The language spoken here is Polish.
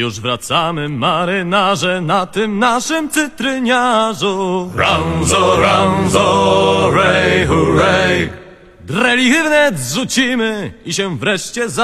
Już wracamy, marynarze, na tym naszym cytryniarzu. Ranzo, ranzo, rej, hurray. Dreli wnet zrzucimy i się wreszcie